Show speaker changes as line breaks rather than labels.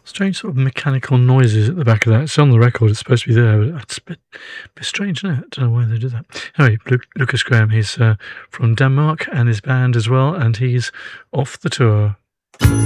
Strange sort of mechanical noises at the back of that. It's on the record. It's supposed to be there, but it's a bit strange, isn't it? Don't know why they did that. Anyway, Lucas Graham, he's from Denmark and his band as well, and he's off the tour.